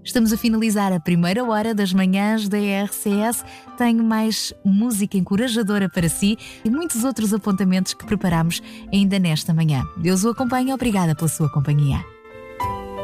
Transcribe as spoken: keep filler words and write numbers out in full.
Estamos a finalizar a primeira hora das manhãs da R C S. Tenho mais música encorajadora para si e muitos outros apontamentos que preparamos ainda nesta manhã. Deus o acompanhe. Obrigada pela sua companhia.